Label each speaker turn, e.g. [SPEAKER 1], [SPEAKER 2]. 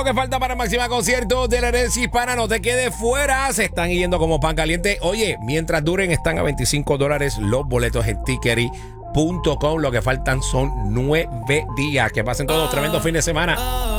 [SPEAKER 1] Lo que falta para Máxima Concierto de la Herencia Hispana, no te quedes fuera, se están yendo como pan caliente. Oye, mientras duren están a $25 los boletos en Tickery.com. Lo que faltan son 9 días. Que pasen todos tremendo fin de semana.